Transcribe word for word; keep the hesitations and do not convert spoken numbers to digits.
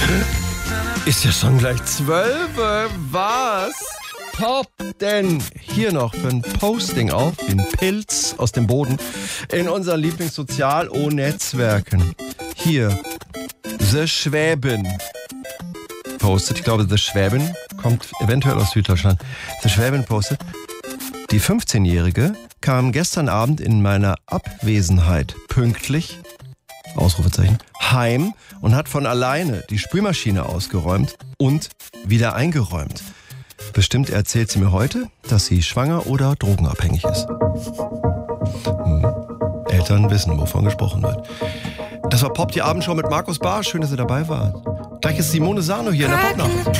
Ist ja schon gleich zwölf. Was? Top, denn hier noch für ein Posting auf den Pilz aus dem Boden in unseren Lieblingssozial-O-Netzwerken. Hier, The Schwäben postet, ich glaube The Schwäben kommt eventuell aus Süddeutschland. The Schwäben postet, die fünfzehnjährige kam gestern Abend in meiner Abwesenheit pünktlich, Ausrufezeichen, heim und hat von alleine die Spülmaschine ausgeräumt und wieder eingeräumt. Bestimmt erzählt sie mir heute, dass sie schwanger oder drogenabhängig ist. Hm. Eltern wissen, wovon gesprochen wird. Das war Pop, die Abendshow mit Markus Bahr. Schön, dass ihr dabei wart. Gleich ist Simone Sano hier in der Popnacht.